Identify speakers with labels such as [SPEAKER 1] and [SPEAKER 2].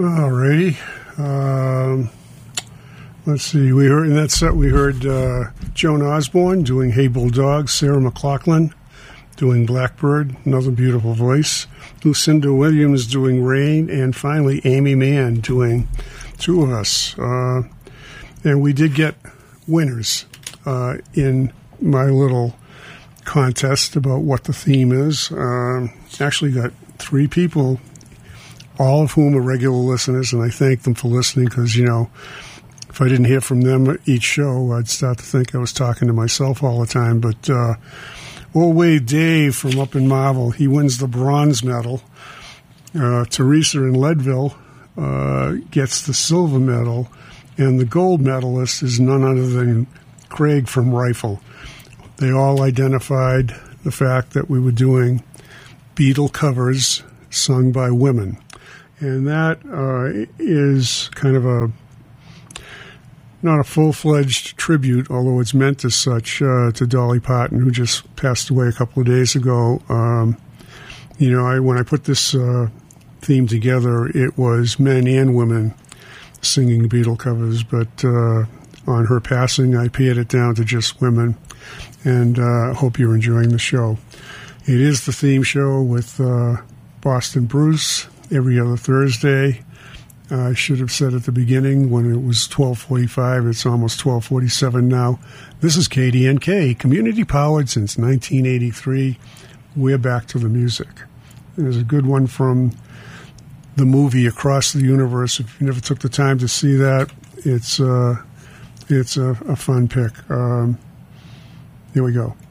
[SPEAKER 1] Alrighty. Let's see. We heard in that set. We heard Joan Osborne doing "Hey Bulldog," Sarah McLachlan doing "Blackbird," another beautiful voice. Lucinda Williams doing "Rain," and finally Amy Mann doing "Two of Us." And we did get winners in my little contest about what the theme is. Actually got 3 people, all of whom are regular listeners, and I thank them for listening because, you know, if I didn't hear from them each show, I'd start to think I was talking to myself all the time. But old Wade Dave from up in Marvel, he wins the bronze medal. Teresa in Leadville gets the silver medal, and the gold medalist is none other than Craig from Rifle. They all identified the fact that we were doing Beatle covers sung by women. And that is kind of not a full-fledged tribute, although it's meant as such, to Dolly Parton, who just passed away a couple of days ago. When I put this theme together, it was men and women singing Beatle covers, but on her passing, I pared it down to just women, and I hope you're enjoying the show. It is the theme show with Boston Bruce every other Thursday. I should have said at the beginning when it was 12:45. It's almost 12:47 now. This is KDNK, community-powered since 1983. We're back to the music. There's a good one from the movie Across the Universe. If you never took the time to see that, it's a fun pick. Here we go.